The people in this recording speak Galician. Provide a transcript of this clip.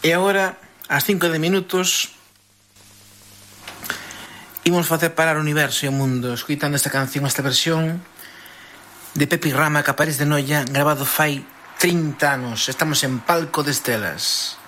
E agora, ás 5:10, imos facer parar o universo e o mundo escoitando esta canción, esta versión de Pepi Rama, Caparís de Noia, grabado fai 30 anos. Estamos en Palco de Estelas.